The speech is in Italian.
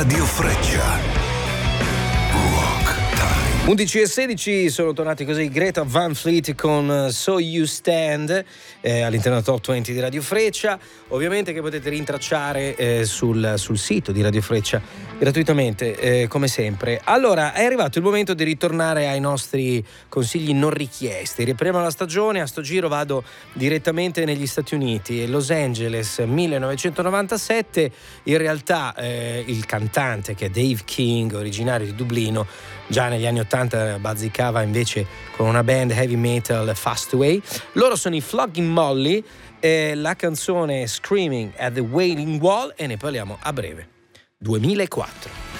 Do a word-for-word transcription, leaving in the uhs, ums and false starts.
Radio Freccia. undici e sedici sono tornati così Greta Van Fleet con So You Stand eh, all'interno del Top venti di Radio Freccia, ovviamente che potete rintracciare eh, sul, sul sito di Radio Freccia gratuitamente eh, come sempre. Allora è arrivato il momento di ritornare ai nostri consigli non richiesti. Riprendiamo la stagione, a sto giro vado direttamente negli Stati Uniti, Los Angeles millenovecentonovantasette. In realtà eh, il cantante, che è Dave King, originario di Dublino, già negli anni ottanta bazzicava invece con una band heavy metal, Fastway. Loro sono i Flogging Molly, e la canzone Screaming at the Wailing Wall, e ne parliamo a breve. duemilaquattro.